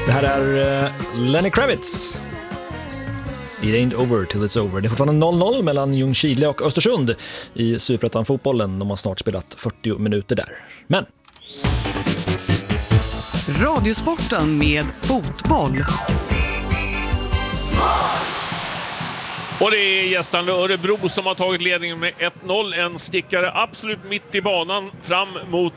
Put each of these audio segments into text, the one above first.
Det här är Lenny Kravitz. It ain't over till it's over. Det är fortfarande 0-0 mellan Ljungskile och Östersund i Superettan-fotbollen. De har snart spelat 40 minuter där. Men Radiosporten med fotboll. Och det är gästande Örebro som har tagit ledningen med 1-0. En stickare absolut mitt i banan fram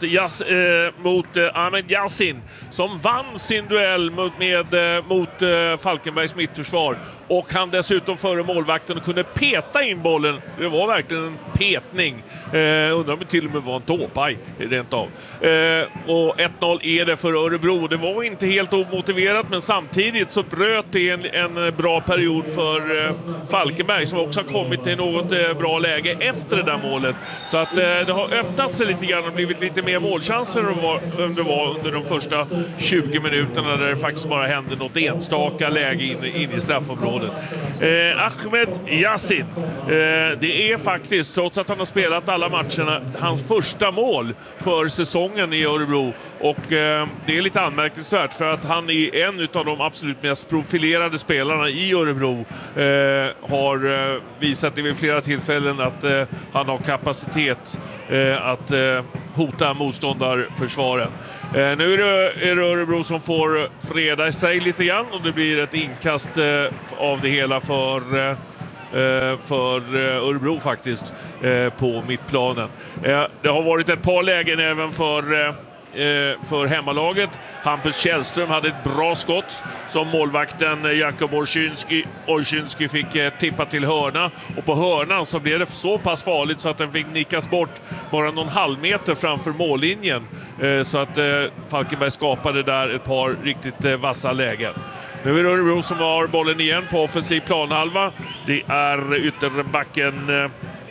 mot Ahmed Yassin som vann sin duell mot Falkenbergs mittförsvar. Och han dessutom före målvakten och kunde peta in bollen. Det var verkligen en petning. Undrar om det till och med var en tåpaj rent av. Och 1-0 är det för Örebro. Det var inte helt omotiverat, men samtidigt så bröt det en bra period för Falkenberg som också har kommit till något bra läge efter det där målet. Så att det har öppnat sig lite grann och blivit lite mer målchanser än det var under de första 20 minuterna där det faktiskt bara hände något enstaka läge in i straffområdet. Ahmed Yassin, det är faktiskt, trots att han har spelat alla matcherna, hans första mål för säsongen i Örebro. Och det är lite anmärkningsvärt för att han är en av de absolut mest profilerade spelarna i Örebro. Har visat vid flera tillfällen att han har kapacitet att hota motståndarförsvaren. Nu är det Örebro som får freda sig lite grann och det blir ett inkast av det hela för Örebro faktiskt på mittplanen. Det har varit ett par lägen även för hemmalaget. Hampus Källström hade ett bra skott som målvakten Jakob Orszynski fick tippa till hörna, och på hörnan så blev det så pass farligt så att den fick nickas bort bara någon halvmeter framför mållinjen, så att Falkenberg skapade där ett par riktigt vassa lägen. Nu är det Örebro som har bollen igen på offensiv planhalva. Det är ytterbacken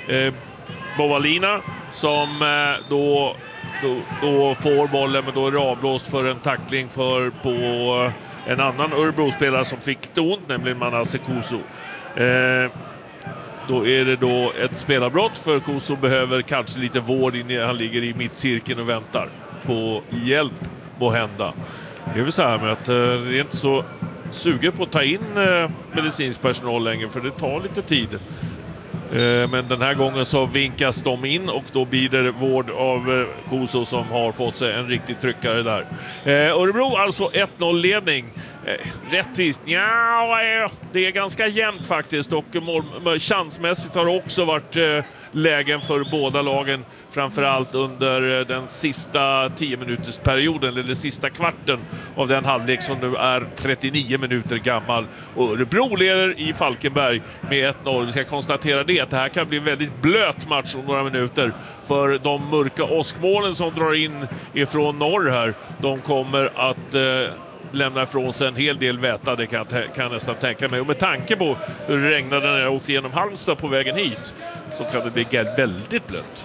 Bovalina som då får bollen, men då är det avblåst för en tackling på en annan Örebro-spelare som fick ont, nämligen Manasse Kuso. Då är det då ett spelarbrott, för Kuso behöver kanske lite vård innan han ligger i mittcirkeln och väntar på hjälp må hända. Det är väl så här med att det är inte så suger på att ta in medicinsk personal längre, för det tar lite tid. Men den här gången så vinkas de in och då blir det vård av Kuso som har fått sig en riktig tryckare där. Örebro alltså 1-0-ledning. Rättvist? Ja, det är ganska jämnt faktiskt, och chansmässigt har det också varit lägen för båda lagen, framförallt under den sista 10 minuters perioden, eller den sista kvarten av den halvlek som nu är 39 minuter gammal. Och Örebro leder i Falkenberg med 1-0. Vi ska konstatera det, att det här kan bli en väldigt blöt match om några minuter, för de mörka åskmålen som drar in ifrån norr här, de kommer att lämna ifrån sig en hel del väta, det kan jag nästan tänka mig. Och med tanke på hur det regnade när jag åkte genom Halmstad på vägen hit, så kan det bli väldigt blött.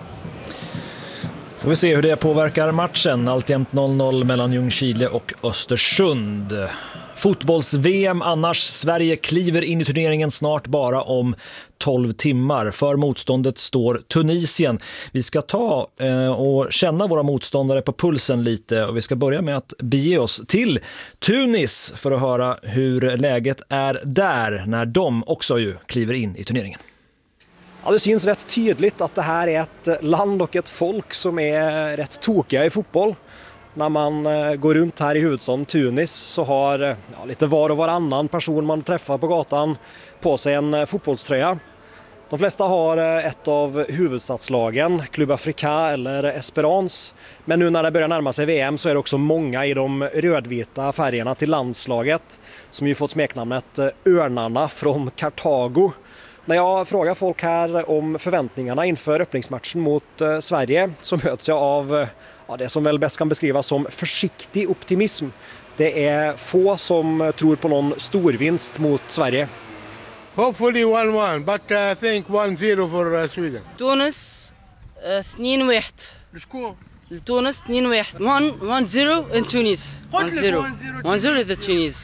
Får vi se hur det påverkar matchen. Alltjämt 0-0 mellan Ljungskile och Östersund. Fotbolls-VM annars. Sverige kliver in i turneringen snart bara om 12 timmar. För motståndet står Tunisien. Vi ska ta och känna våra motståndare på pulsen lite, och vi ska börja med att bege oss till Tunis för att höra hur läget är där när de också ju kliver in i turneringen. Ja, det syns rätt tydligt att det här är ett land och ett folk som är rätt tokiga i fotboll. När man går runt här i huvudstaden Tunis så har lite var och varannan person man träffar på gatan på sig en fotbollströja. De flesta har ett av huvudstadslagen, Club Africa eller Esperance. Men nu när det börjar närma sig VM så är det också många i de rödvita färgerna till landslaget, som ju fått smeknamnet Örnarna från Kartago. När jag frågar folk här om förväntningarna inför öppningsmatchen mot Sverige så möts jag av det som väl bäst kan beskrivas som försiktig optimism. Det är få som tror på någon storvinst mot Sverige. Hopefully 1-1, but I think 1-0 for Sweden. Tunis 2-1. لشكون؟ لتونس 2-1. 1-0 in Tunis. 1-0. 1-0 to Tunis.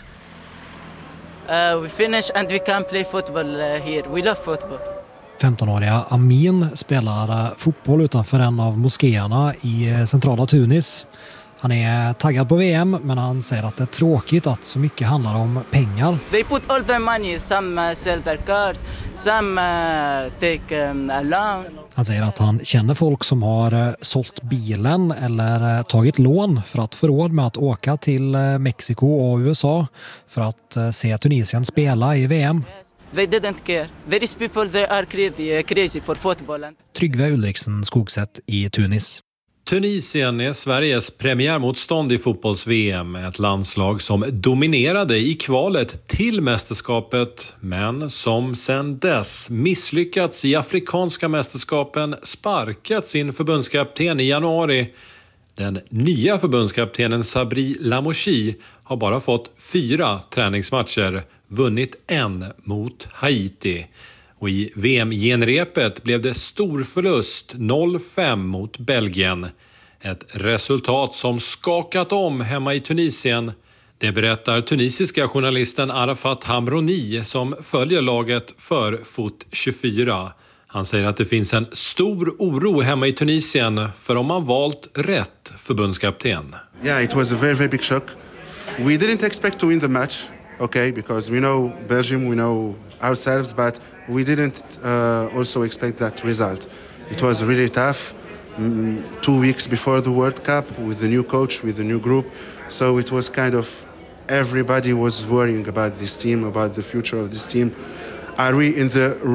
We finish and we can play football here. We love football. 15-åriga Amin spelar fotboll utanför en av moskéerna i centrala Tunis. Han är taggad på VM, men han säger att det är tråkigt att så mycket handlar om pengar. They put all their money. Some sell their cars, some take a loan. Han säger att han känner folk som har sålt bilen eller tagit lån för att få råd med att åka till Mexiko och USA för att se Tunisien spela i VM. They didn't care. There is people that are crazy for football. Tryggve Ulriksen Skogsätt i Tunis. Tunisien är Sveriges premiärmotstånd i fotbolls-VM. Ett landslag som dominerade i kvalet till mästerskapet, men som sedan dess misslyckats i afrikanska mästerskapen, sparkat sin förbundskapten i januari. Den nya förbundskaptenen Sabri Lamouchi har bara fått 4 träningsmatcher, vunnit 1 mot Haiti. Och i VM-genrepet blev det stor förlust 0-5 mot Belgien. Ett resultat som skakat om hemma i Tunisien. Det berättar tunisiska journalisten Arafat Hamroni som följer laget för Foot 24. Han säger att det finns en stor oro hemma i Tunisien för om man valt rätt förbundskapten. Yeah, it was a very, very big shock. We didn't expect to win the match, okay, because we know Belgium, we know ourselves, but we didn't also expect that result. It was really tough. 2 weeks before the World Cup with the new coach, with the new group. So it was kind of everybody was worrying about this team, about the future of this team. Are we in the